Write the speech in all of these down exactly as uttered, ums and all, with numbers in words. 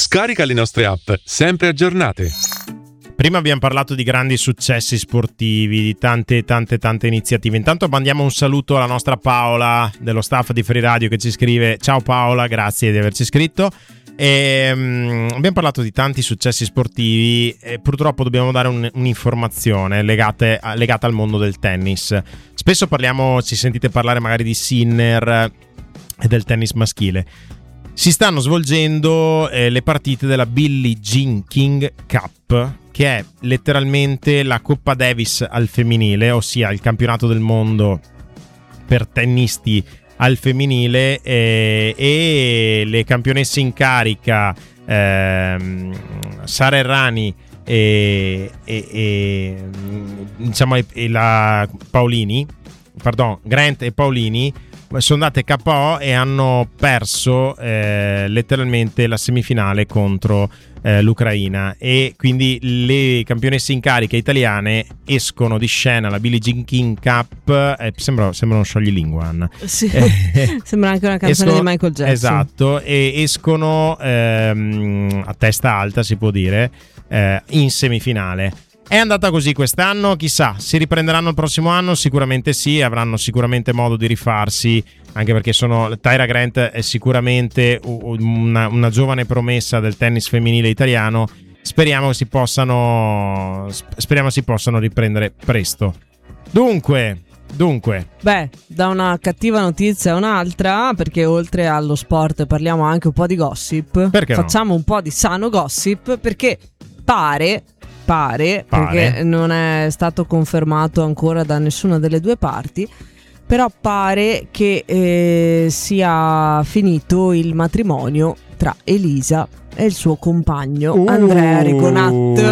Scarica le nostre app, sempre aggiornate. Prima abbiamo parlato di grandi successi sportivi, di tante tante tante iniziative. Intanto mandiamo un saluto alla nostra Paola dello staff di Free Radio che ci scrive: ciao Paola, grazie di averci scritto. E, um, abbiamo parlato di tanti successi sportivi e purtroppo dobbiamo dare un, un'informazione legate, legata al mondo del tennis. Spesso parliamo, ci sentite parlare magari di Sinner e del tennis maschile. Si stanno svolgendo eh, le partite della Billie Jean King Cup, che è letteralmente la Coppa Davis al femminile, ossia il campionato del mondo per tennisti al femminile, eh, e le campionesse in carica eh, Sara Errani e, e, e diciamo e, e la Paolini, pardon, Grant e Paolini sono andate K O e hanno perso eh, letteralmente la semifinale contro eh, l'Ucraina, e quindi le campionesse in carica italiane escono di scena la Billie Jean King Cup, eh, sembra, sembra uno scioglilingua, sì, eh, sembra anche una canzone escono, di Michael Jackson, esatto, e escono ehm, a testa alta, si può dire, eh, in semifinale. È andata così quest'anno, chissà, si riprenderanno il prossimo anno? Sicuramente sì, avranno sicuramente modo di rifarsi, anche perché sono Tyra Grant è sicuramente una, una giovane promessa del tennis femminile italiano. Speriamo si possano speriamo si possano riprendere presto. Dunque, dunque. Beh, da una cattiva notizia a un'altra, perché oltre allo sport parliamo anche un po' di gossip. Perché no? Facciamo un po' di sano gossip, perché pare Pare, Pare, perché non è stato confermato ancora da nessuna delle due parti, però pare che eh, sia finito il matrimonio tra Elisa e il suo compagno uh, Andrea Rigonat.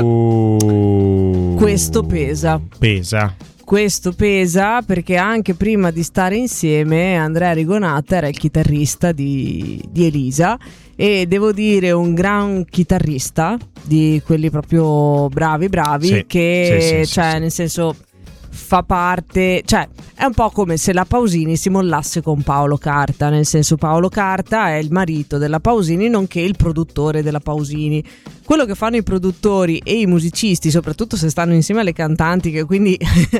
Questo pesa. Pesa. Questo pesa perché anche prima di stare insieme Andrea Rigonat era il chitarrista di, di Elisa, e devo dire un gran chitarrista, di quelli proprio bravi bravi, sì, che sì, sì, cioè sì, nel senso fa parte, cioè è un po' come se la Pausini si mollasse con Paolo Carta, nel senso Paolo Carta è il marito della Pausini nonché il produttore della Pausini. Quello che fanno i produttori e i musicisti, soprattutto se stanno insieme alle cantanti, che quindi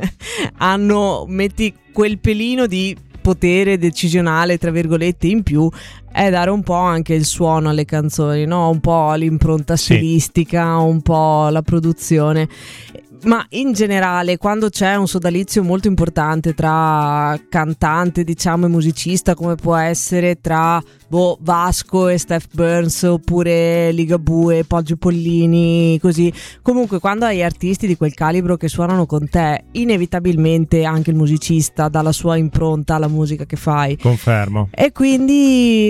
hanno, metti quel pelino di potere decisionale tra virgolette in più, è dare un po' anche il suono alle canzoni, no? Un po' l'impronta stilistica, sì, un po' la produzione. Ma in generale, quando c'è un sodalizio molto importante tra cantante, diciamo, e musicista, come può essere tra boh, Vasco e Steph Burns, oppure Ligabue e Poggio Pollini, così, comunque quando hai artisti di quel calibro che suonano con te, inevitabilmente anche il musicista dà la sua impronta alla musica che fai. Confermo. E quindi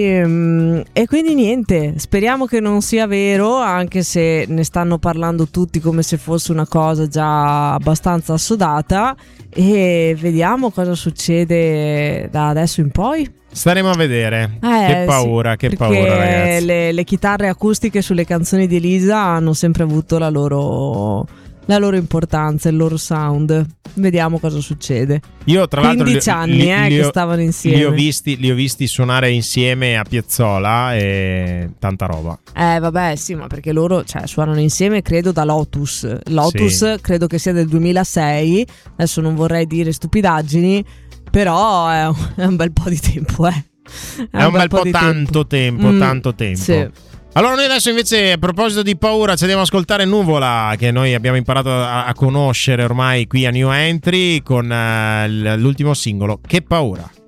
e quindi niente, speriamo che non sia vero, anche se ne stanno parlando tutti come se fosse una cosa già abbastanza assodata, e vediamo cosa succede da adesso in poi. Staremo a vedere. Eh, che paura, sì, che paura, ragazzi. Le, le chitarre acustiche sulle canzoni di Elisa hanno sempre avuto la loro, la loro importanza, il loro sound. Vediamo cosa succede. Io tra l'altro quindici anni li, eh, li che ho, stavano insieme. Li ho visti, li ho visti suonare insieme a Piazzolla, e tanta roba. Eh vabbè sì, ma perché loro cioè, suonano insieme credo da Lotus. Lotus sì, credo che sia del duemilasei. Adesso non vorrei dire stupidaggini, però è un, è un bel po' di tempo, eh. È, è un, un bel, bel po', po tanto tempo, tempo mm, tanto tempo. Sì. Allora noi adesso invece, a proposito di paura, ci andiamo ad ascoltare Nuvola, che noi abbiamo imparato a, a conoscere ormai qui a New Entry con uh, l'ultimo singolo, Che paura.